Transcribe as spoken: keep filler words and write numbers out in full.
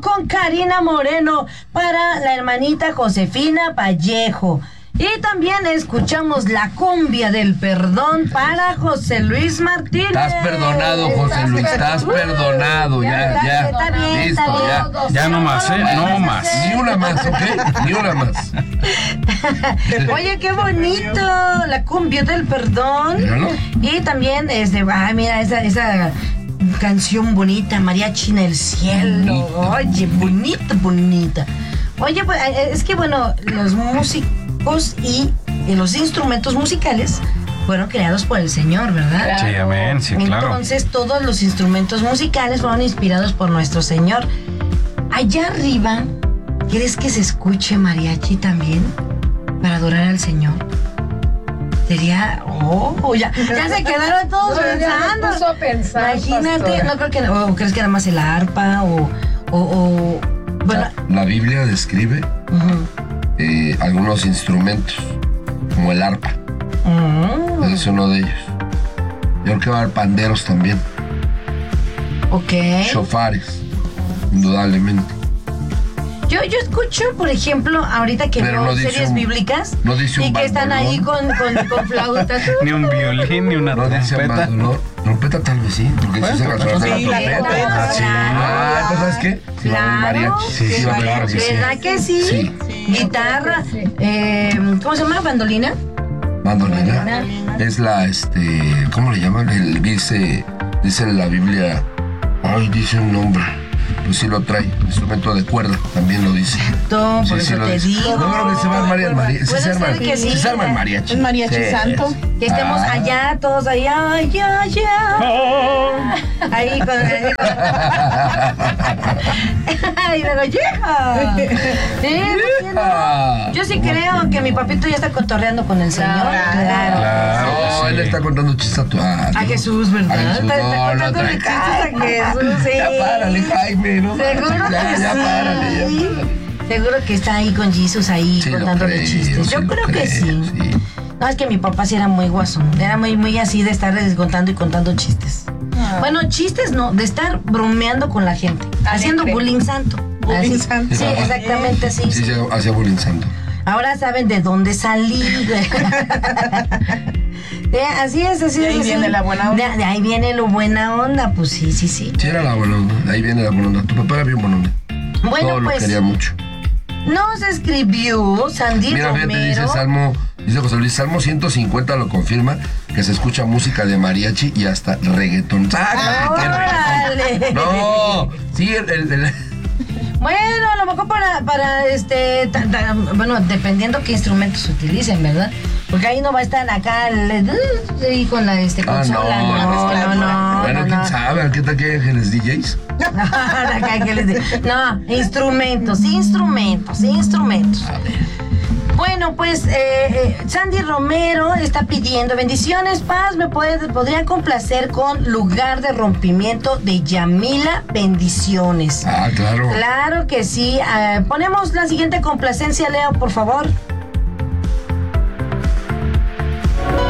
con Karina Moreno para la hermanita Josefina Vallejo. Y también escuchamos la cumbia del perdón para José Luis Martínez. Estás perdonado, José Luis, estás perdonado, ya, ya. Está bien, Listo, está bien. ya. Ya no más, ¿eh? No más. Ni una más, ¿ok? Ni una más. Oye, qué bonito, la cumbia del perdón. Míralo. Y también, este, ah, mira, esa, esa canción bonita, Mariachi en el cielo. Oye, bonita, bonita. Oye, pues, es que bueno, los músicos y los instrumentos musicales fueron creados por el Señor, ¿verdad? Sí, amén, sí, claro. Entonces, todos los instrumentos musicales fueron inspirados por nuestro Señor. Allá arriba, ¿crees que se escuche mariachi también para adorar al Señor? Sería, oh, ya, ya se quedaron todos No, ya pensando. me puso a pensar, Imagínate, pastora. no creo que, o crees que era más el arpa o, o, o bueno, La Biblia describe uh-huh. eh, algunos instrumentos, como el arpa. Mm, Es uno de ellos. Yo creo que va a haber panderos también. ok. Shofares, indudablemente. Yo, yo escucho, por ejemplo, ahorita que Pero veo no dice series un- bíblicas no dice un y que están ahí con, bandolón. con, con flautas. Ni un violín, ni una No dice trompeta. más, ¿no? Trompeta tal vez sí, porque sí se Bueno, resuelve sí, la la trompeta. trompeta, Sí. claro. Ah, entonces, ¿sabes qué? Sí, va a haber Claro, mariachi. Sí, sí, va a haber claro que mariachi. sí. ¿Verdad que sí? Sí. Guitarra, eh, ¿cómo se llama? ¿Bandolina? Mandolina es la, este, ¿cómo le llaman? El, dice, dice en la Biblia, ay, dice un nombre, pues sí lo trae, instrumento de cuerda, también lo dice. Todo, por Sí, sí eso lo te dice. digo. No creo que se va a armar el mariachi, sí Puede se arma, ser que sí. sí se arma el mariachi. El mariachi Sí. santo. Que estemos Ah. allá, todos allá, allá, allá. Ahí con el... Y luego, ¡yeja! Sí, ¿por qué no? Yo sí creo que mi papito ya está cotorreando con el Señor. Claro. Claro. Claro No, que él sí. está contando chistes a tu a, A Jesús, ¿verdad? A Jesús, Está, está no, no, contándole chistes tranquilo. a Jesús, sí. Ya párale, Jaime, ¿no? Seguro ya, que ya sí. párale, ya párale. Seguro que está ahí con Jesús ahí Sí lo contándole creo, chistes. sí Yo lo creo que sí. sí. No, es que mi papá sí era muy guasón. Era muy, muy así de estar contando y contando chistes. Ah. Bueno, chistes no, de estar bromeando con la gente. Alegre. Haciendo bullying santo. Bullying Así. santo. Sí, exactamente así. Sí, se hacía bullying santo. Ahora saben de dónde salí. güey. Eh, así es, así De es. ahí así. viene la buena onda. De, de ahí viene lo buena onda, pues sí, sí, sí. Sí, era la buena onda. Ahí viene la buena onda. Tu papá era bien buena onda. Bueno, Todo lo pues quería mucho. nos escribió Sandy Mira, fíjate, Romero. dice Salmo, dice José Luis, Salmo ciento cincuenta lo confirma, que se escucha música de mariachi y hasta reggaetón. ¡Sácate, qué ¡Órale! reggaetón! No, sí, el, el- el- Bueno, a lo mejor para, para este, ta- ta- bueno, dependiendo qué instrumentos utilicen, ¿verdad? Porque ahí no va a estar acá el, ahí con la este, Ah, consola. no, no, no, no, bueno, no, quién no. sabe, ¿qué tal que hay ángeles D Js? Acá que les de- no, instrumentos, instrumentos, instrumentos. A ver. Bueno, pues eh, eh, Sandy Romero está pidiendo bendiciones, paz, me puede, podría complacer con Lugar de Rompimiento de Yamila, bendiciones. Ah, claro. Claro que sí. Eh, ponemos la siguiente complacencia, Leo, por favor.